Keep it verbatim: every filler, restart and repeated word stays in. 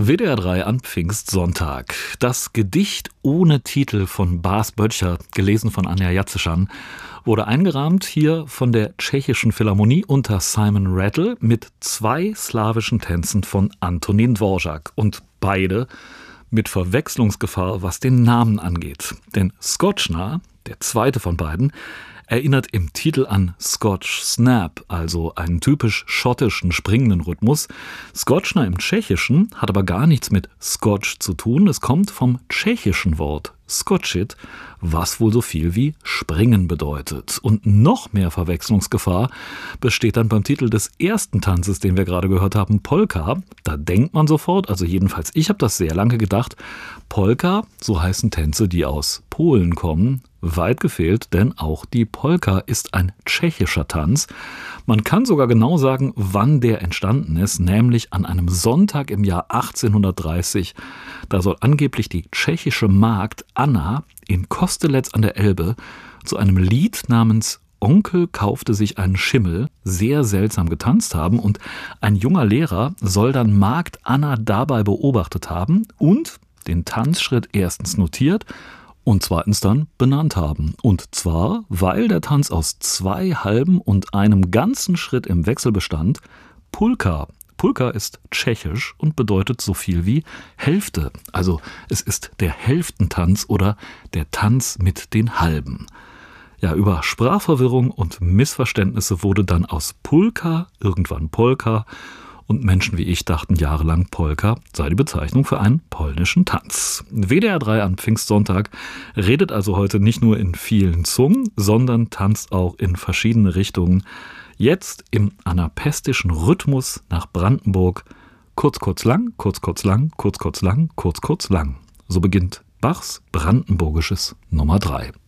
W D R drei an Pfingstsonntag. Das Gedicht ohne Titel von Bas Böttcher, gelesen von Anja Jatzeschan, wurde eingerahmt hier von der Tschechischen Philharmonie unter Simon Rattle mit zwei slawischen Tänzen von Antonín Dvořák und beide mit Verwechslungsgefahr, was den Namen angeht. Denn Skočná, der zweite von beiden, erinnert im Titel an Scotch Snap, also einen typisch schottischen springenden Rhythmus. Skočná im Tschechischen hat aber gar nichts mit Scotch zu tun. Es kommt vom tschechischen Wort skočit, was wohl so viel wie springen bedeutet. Und noch mehr Verwechslungsgefahr besteht dann beim Titel des ersten Tanzes, den wir gerade gehört haben, Polka. Da denkt man sofort, also jedenfalls ich habe das sehr lange gedacht, Polka, so heißen Tänze, die aus Polen kommen. Weit gefehlt, denn auch die Polka ist ein tschechischer Tanz. Man kann sogar genau sagen, wann der entstanden ist, nämlich an einem Sonntag im Jahr achtzehnhundertdreißig. Da soll angeblich die tschechische Magd Anna in Kostelec an der Elbe zu einem Lied namens Onkel kaufte sich einen Schimmel sehr seltsam getanzt haben und ein junger Lehrer soll dann Magd Anna dabei beobachtet haben und den Tanzschritt erstens notiert und zweitens dann benannt haben. Und zwar, weil der Tanz aus zwei halben und einem ganzen Schritt im Wechsel bestand, Polka. Polka ist tschechisch und bedeutet so viel wie Hälfte. Also es ist der Hälftentanz oder der Tanz mit den Halben. Ja, über Sprachverwirrung und Missverständnisse wurde dann aus Polka irgendwann Polka. Und Menschen wie ich dachten jahrelang, Polka sei die Bezeichnung für einen polnischen Tanz. W D R drei an Pfingstsonntag redet also heute nicht nur in vielen Zungen, sondern tanzt auch in verschiedene Richtungen. Jetzt im anapestischen Rhythmus nach Brandenburg. Kurz, kurz, lang, kurz, kurz, lang, kurz, kurz, lang, kurz, kurz, lang. So beginnt Bachs brandenburgisches Nummer drei.